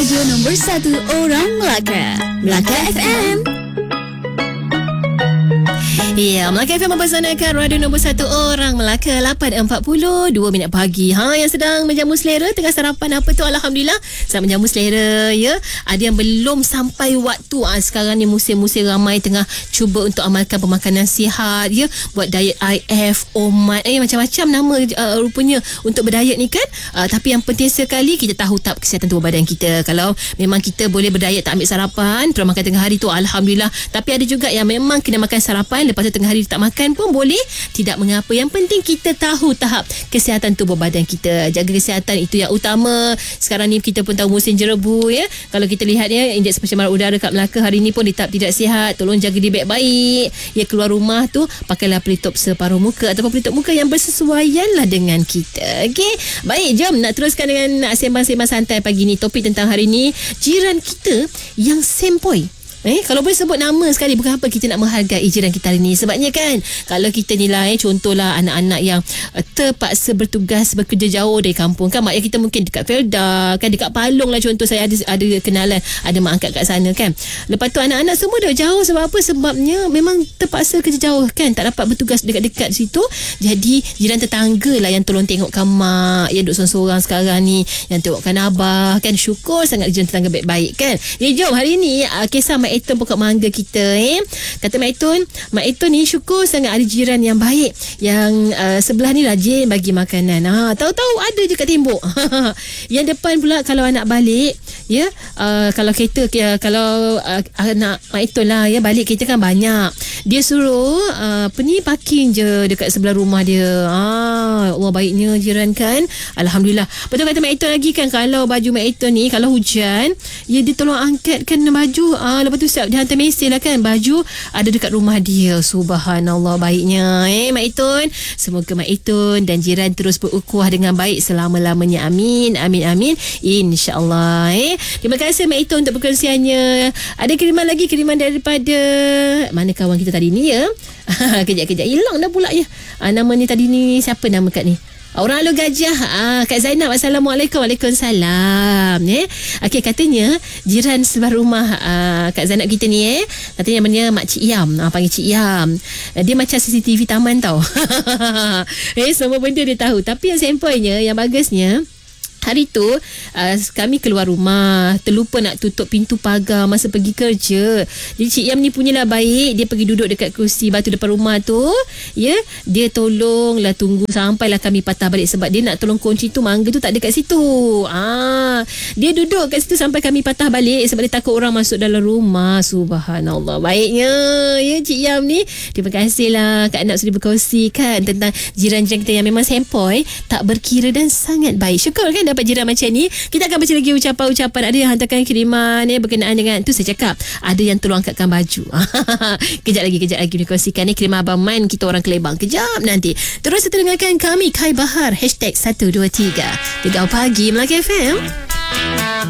Radio nombor 1 orang Melaka. Melaka FM. Ya, Melaka FM mempersanakan radio nombor 1 orang Melaka 8.40 2 minit pagi. Yang sedang menjamu selera tengah sarapan apa tu, alhamdulillah sedang menjamu selera ya. Ada yang belum sampai waktu. Sekarang ni musim-musim ramai tengah cuba untuk amalkan pemakanan sihat ya, buat diet IF, OMAD, macam-macam nama rupanya untuk berdiet ni kan. Tapi yang penting sekali kita tahu tahap kesihatan tubuh badan kita. Kalau memang kita boleh berdiet tak ambil sarapan, terus makan tengah hari tu alhamdulillah. Tapi ada juga yang memang kena makan sarapan, lepas tu tengah hari tak makan pun boleh, tidak mengapa. Yang penting kita tahu tahap kesihatan tubuh badan kita. Jaga kesihatan itu yang utama. Sekarang ni kita pun tahu musim jerebu ya. Kalau kita lihat ya, indeks pencemaran udara kat Melaka hari ni pun di tahap tidak sihat. Tolong jaga diri baik-baik. Ya, keluar rumah tu pakailah pelitup separuh muka ataupun pelitup muka yang bersesuaian lah dengan kita. Okey. Baik, jom nak teruskan dengan sembang-sembang santai pagi ni. Topik tentang hari ni, jiran kita yang sempoi. Kalau boleh sebut nama sekali, bukan apa kita nak menghargai jiran kita hari ni. Sebabnya kan, kalau kita nilai contohlah anak-anak yang terpaksa bertugas bekerja jauh dari kampung kan, mak ayah kita mungkin dekat Felda kan, dekat Palong lah contoh. Saya ada kenalan, ada mak angkat kat sana kan. Lepas tu anak-anak semua dah jauh. Sebab apa? Sebabnya memang terpaksa kerja jauh kan, tak dapat bertugas dekat-dekat situ. Jadi jiran tetangga lah yang tolong tengokkan mak yang duduk sorang-sorang sekarang ni, yang tengokkan abah kan. Syukur sangat jiran tetangga baik-baik kan. Jom hari ni kisah Mak Eton pokok mangga kita. Kata Mak Eton ni syukur sangat ada jiran yang baik, yang sebelah ni rajin bagi makanan. Tahu-tahu ada je kat tembok. Yang depan pula kalau anak balik ya, kalau kereta kalau anak Mak Eton lah ya, balik kereta kan banyak, dia suruh parking je dekat sebelah rumah dia. Allah baiknya jiran kan, alhamdulillah. Betul kata Mak Eton lagi kan, kalau baju Mak Eton ni kalau hujan ya, dia tolong angkatkan baju. Lepas tu siap dia hantar mesej lah kan, baju ada dekat rumah dia. Subhanallah baiknya Mak Eton. Semoga Mak Eton dan jiran terus berukhuwah dengan baik selama-lamanya. Amin, amin, amin, InsyaAllah. Terima kasih Mak Eton untuk perkongsiannya. Ada kiriman daripada mana kawan kita tadi ni ya. Kejap hilang dah pula ya. Nama ni tadi ni, siapa nama kat ni? Orang Alu Gajah. Kak Zainab, Assalamualaikum. Waalaikumsalam. Okey, katanya jiran sebelah rumah Kak Zainab kita ni katanya namanya Mak Cik Yam. Panggil Cik Yam. Dia macam CCTV taman tau. Semua benda dia tahu. Tapi yang sempoinya, yang bagusnya, hari tu kami keluar rumah, terlupa nak tutup pintu pagar masa pergi kerja. Jadi Cik Yam ni punyalah baik, dia pergi duduk dekat kerusi batu depan rumah tu ya. Dia tolonglah tunggu sampailah kami patah balik, sebab dia nak tolong kunci tu, mangga tu tak ada kat situ. Dia duduk kat situ sampai kami patah balik, sebab dia takut orang masuk dalam rumah. Subhanallah baiknya ya Cik Yam ni. Terima kasihlah Kak Nak sudah berkongsi kan tentang jiran-jiran kita yang memang sempoi, tak berkira dan sangat baik. Syukur kan dapat jiran macam ni. Kita akan baca lagi ucapan-ucapan. Ada yang hantarkan kiriman berkenaan dengan tu, saya cakap ada yang tolong angkatkan baju. Kejap lagi dikongsikan kiriman Abang Man, kita orang Kelebang. Kejap nanti. Terus dengarkan kami Kai Bahar #123 Tegau Pagi Melaka FM.